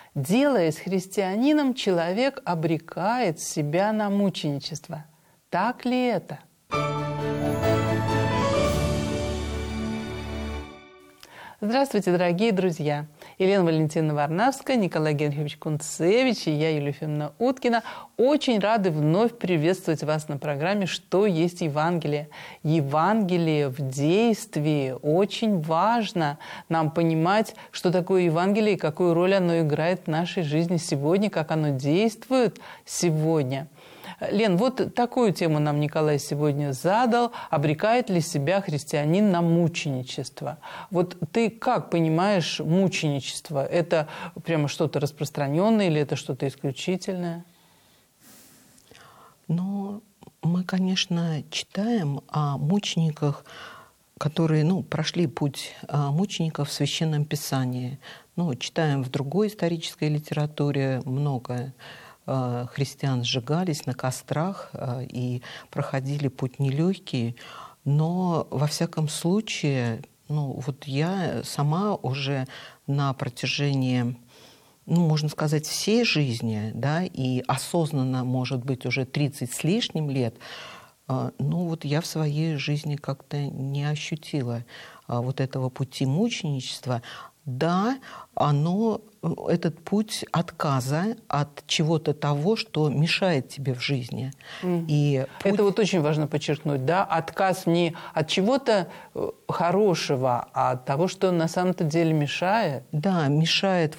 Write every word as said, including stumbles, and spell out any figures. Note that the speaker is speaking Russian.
Делаясь христианином, человек обрекает себя на мученичество. Так ли это? Здравствуйте, дорогие друзья! Елена Валентиновна Варнавская, Николай Генрихович Кунцевич и я, Юлия Ефимовна Уткина, очень рады вновь приветствовать вас на программе «Что есть Евангелие?». Евангелие в действии. Очень важно нам понимать, что такое Евангелие и какую роль оно играет в нашей жизни сегодня, как оно действует сегодня. Лен, вот такую тему нам Николай сегодня задал. Обрекает ли себя христианин на мученичество? Вот ты как понимаешь мученичество? Это прямо что-то распространенное или это что-то исключительное? Ну, мы, конечно, читаем о мучениках, которые ну, прошли путь мучеников в Священном Писании. Ну, читаем в другой исторической литературе многое. Христиан сжигались на кострах и проходили путь нелегкий. Но, во всяком случае, ну, вот я сама уже на протяжении, ну, можно сказать, всей жизни, да, и осознанно, может быть, уже тридцать с лишним лет, ну, вот я в своей жизни как-то не ощутила вот этого пути мученичества. Да, оно, этот путь отказа от чего-то того, что мешает тебе в жизни. Mm. И путь... Это вот очень важно подчеркнуть, да, отказ не от чего-то хорошего, а от того, что на самом-то деле мешает. Да, мешает